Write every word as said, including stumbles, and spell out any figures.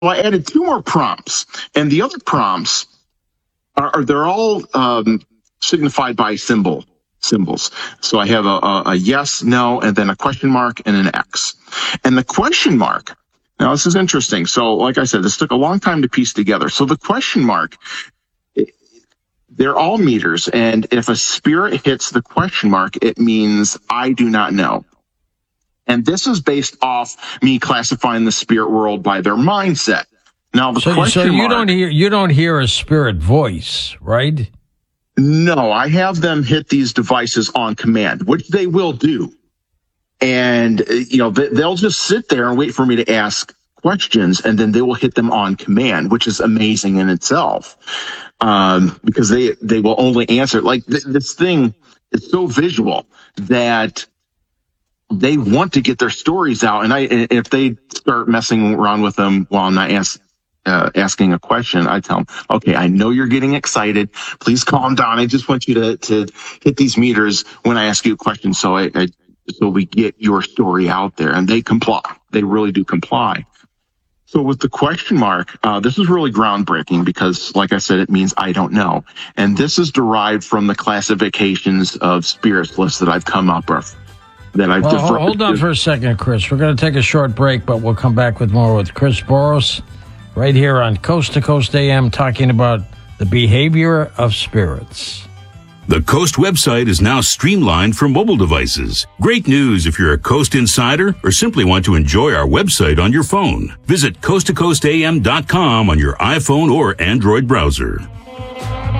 I added two more prompts, and the other prompts are, are they're all um, signified by symbol symbols. So I have a, a, a yes, no, and then a question mark and an X. And the question mark, now this is interesting. So like I said, this took a long time to piece together. So the question mark, they're all meters, and if a spirit hits the question mark, it means I do not know. And this is based off me classifying the spirit world by their mindset. Now, the so, question so you mark, don't hear you don't hear a spirit voice, right? No, I have them hit these devices on command, which they will do. And, you know, they'll just sit there and wait for me to ask questions, and then they will hit them on command, which is amazing in itself. Um, because they, they will only answer. Like, th- this thing is so visual that they want to get their stories out. And I, if they start messing around with them while I'm not ask, uh, asking a question, I tell them, okay, I know you're getting excited. Please calm down. I just want you to, to hit these meters when I ask you a question. So I, I so we get your story out there, and they comply. They really do comply. So with the question mark, uh, this is really groundbreaking because, like I said, it means I don't know. And this is derived from the classifications of spirits lists that I've come up with. That I've well, defer- hold on for a second, Chris. We're going to take a short break, but we'll come back with more with Chris Boros right here on Coast to Coast A M, talking about the behavior of spirits. The Coast website is now streamlined for mobile devices. Great news if you're a Coast insider or simply want to enjoy our website on your phone. Visit coast to coast a m dot com on your iPhone or Android browser.